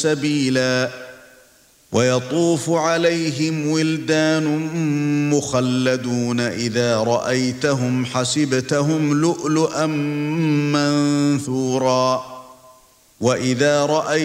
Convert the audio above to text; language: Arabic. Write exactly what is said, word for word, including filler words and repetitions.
سبيلا ويطوف عليهم ولدان مخلدون إذا رأيتهم حسبتهم لؤلؤا منثورا وإذا رأيت